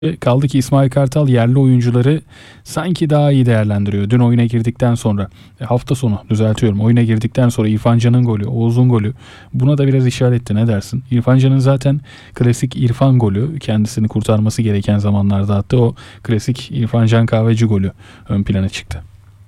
Kaldı ki İsmail Kartal yerli oyuncuları sanki daha iyi değerlendiriyor. Dün oyuna girdikten sonra, hafta sonu düzeltiyorum, oyuna girdikten sonra İrfan Can'ın golü, Oğuz'un golü, buna da biraz işaret etti. Ne dersin? İrfan Can'ın zaten klasik İrfan golü, kendisini kurtarması gereken zamanlarda attı. O klasik İrfan Can Kahveci golü ön plana çıktı.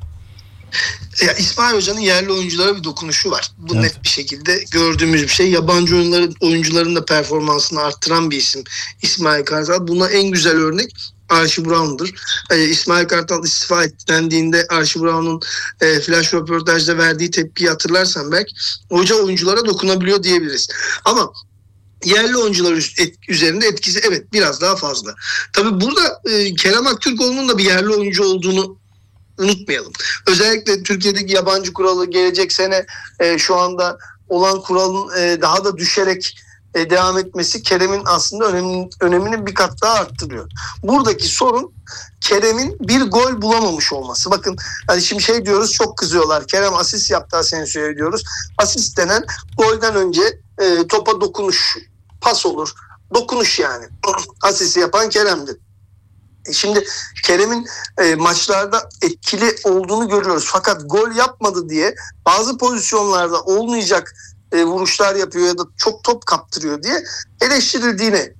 Ya İsmail Hoca'nın yerli oyunculara bir dokunuşu var. Bu Evet. net bir şekilde gördüğümüz bir şey. Yabancı oyuncuların da performansını arttıran bir isim İsmail Kartal. Buna en güzel örnek Archie Brown'dur. İsmail Kartal istifa ettiğinde Archie Brown'un flash röportajda verdiği tepkiyi hatırlarsan belki hoca oyunculara dokunabiliyor diyebiliriz. Ama yerli oyuncular üzerinde etkisi evet biraz daha fazla. Tabii burada Kerem Aktürkoğlu'nun da bir yerli oyuncu olduğunu unutmayalım. Özellikle Türkiye'deki yabancı kuralı gelecek sene şu anda olan kuralın daha da düşerek devam etmesi Kerem'in aslında önemini bir kat daha arttırıyor. Buradaki sorun Kerem'in bir gol bulamamış olması. Bakın hani şimdi diyoruz, çok kızıyorlar. Kerem asist yaptı Asensio'ya diyoruz. Asist denen golden önce topa dokunuş, pas olur. Dokunuş yani. Asisti yapan Kerem'di. Şimdi Kerem'in maçlarda etkili olduğunu görüyoruz. Fakat gol yapmadı diye bazı pozisyonlarda olmayacak vuruşlar yapıyor ya da çok top kaptırıyor diye eleştirildiğini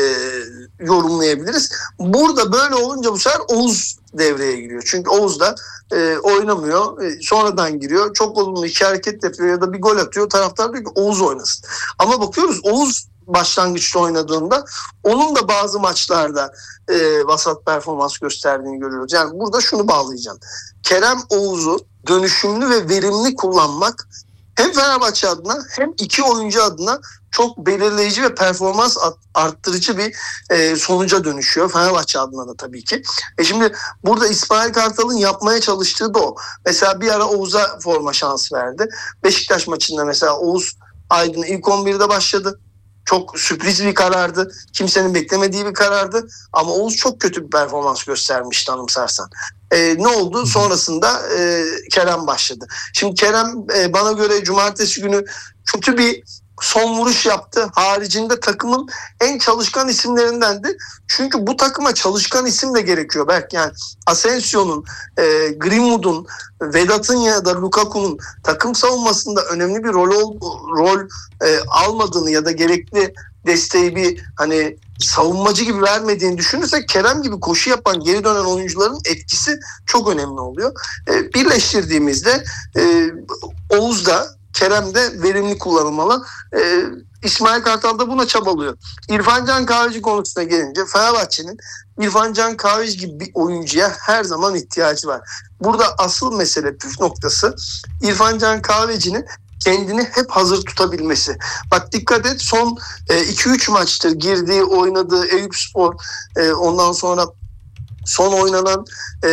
yorumlayabiliriz. Burada böyle olunca bu sefer Oğuz devreye giriyor. Çünkü Oğuz da oynamıyor. Sonradan giriyor. Çok olumlu iki hareket yapıyor ya da bir gol atıyor. Taraftar diyor ki Oğuz oynasın. Ama bakıyoruz Oğuz başlangıçta oynadığında onun da bazı maçlarda vasat performans gösterdiğini görüyoruz. Yani burada şunu bağlayacağım. Kerem Oğuz'u dönüşümlü ve verimli kullanmak hem Fenerbahçe adına hem iki oyuncu adına çok belirleyici ve performans arttırıcı bir sonuca dönüşüyor. Fenerbahçe adına da tabii ki. Şimdi burada İsmail Kartal'ın yapmaya çalıştığı da o. Mesela bir ara Oğuz'a forma şansı verdi. Beşiktaş maçında mesela Oğuz Aydın ilk 11'de başladı. Çok sürpriz bir karardı. Kimsenin beklemediği bir karardı. Ama Oğuz çok kötü bir performans göstermişti anımsarsan. Ne oldu? Sonrasında Kerem başladı. Şimdi Kerem bana göre cumartesi günü kötü bir son vuruş yaptı. Haricinde takımın en çalışkan isimlerindendi. Çünkü bu takıma çalışkan isim de gerekiyor. Belki yani Asensio'nun, Greenwood'un, Vedat'ın ya da Lukaku'nun takım savunmasında önemli bir rol almadığını ya da gerekli desteği bir hani savunmacı gibi vermediğini düşünürsek Kerem gibi koşu yapan geri dönen oyuncuların etkisi çok önemli oluyor. Birleştirdiğimizde Oğuz da Kerem de verimli kullanılmalı. İsmail Kartal da buna çabalıyor. İrfan Can Kahveci konusuna gelince Fenerbahçe'nin İrfan Can Kahveci gibi bir oyuncuya her zaman ihtiyacı var. Burada asıl mesele, püf noktası İrfan Can Kahveci'nin kendini hep hazır tutabilmesi. Bak dikkat et, son 2-3 maçtır girdiği, oynadığı Eyüpspor, ondan sonra son oynanan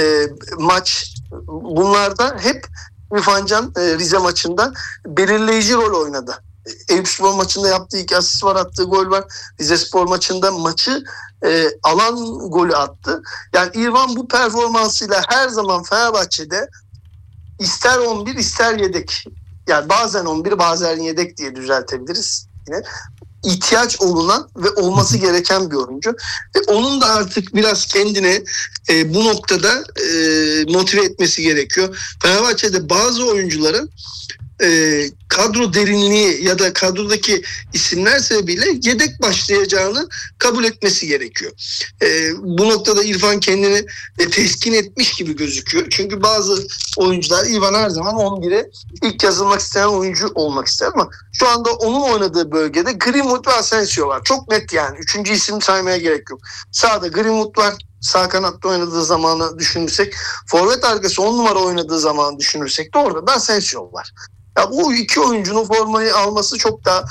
maç, bunlarda hep İrfan Can Rize maçında belirleyici rol oynadı. Eyüpspor maçında yaptığı 2 asist var, attığı gol var. Rizespor maçında maçı alan golü attı. Yani İrfan bu performansıyla her zaman Fenerbahçe'de ister 11 ister yedek, yani bazen 11 bazen yedek diye düzeltebiliriz yine, ihtiyaç olunan ve olması gereken bir oyuncu. Onun da artık biraz kendine bu noktada motive etmesi gerekiyor. Fenerbahçe'de bazı oyuncuların kadro derinliği ya da kadrodaki isimler sebebiyle yedek başlayacağını kabul etmesi gerekiyor. Bu noktada İrfan kendini teskin etmiş gibi gözüküyor. Çünkü bazı oyuncular, İrfan her zaman 11'e ilk yazılmak isteyen oyuncu olmak ister ama şu anda onun oynadığı bölgede Greenwood ve Asensio var. Çok net yani. 3. isim saymaya gerek yok. Sağda Greenwood var. Sağ kanatta oynadığı zamanı düşünürsek, forvet arkası 10 numara oynadığı zamanı düşünürsek de orada da Asensio var. Ya bu iki oyuncunun formayı alması çok da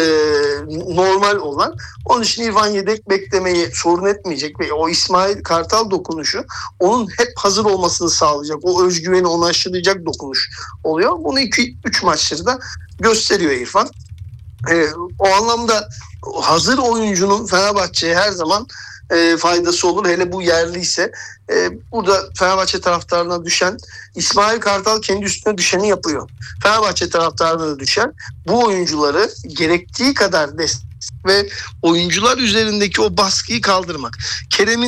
normal olan. Onun için İrfan yedek beklemeyi sorun etmeyecek ve o İsmail Kartal dokunuşu onun hep hazır olmasını sağlayacak. O özgüveni onu aşılayacak dokunuş oluyor. Bunu 2-3 maçları da gösteriyor İrfan. O anlamda hazır oyuncunun Fenerbahçe'ye her zaman faydası olur. Hele bu yerliyse. Burada Fenerbahçe taraftarına düşen, İsmail Kartal kendi üstüne düşeni yapıyor. Fenerbahçe taraftarına da düşen bu oyuncuları gerektiği kadar destek ve oyuncular üzerindeki o baskıyı kaldırmak. Kerem'in